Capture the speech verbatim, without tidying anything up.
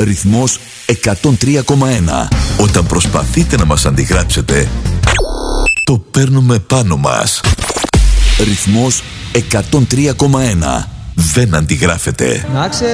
Ρυθμός εκατόν τρία κόμμα ένα. Όταν προσπαθείτε να μας αντιγράψετε, το παίρνουμε πάνω μας. Ρυθμός εκατόν τρία κόμμα ένα. Δεν αντιγράφεται. Να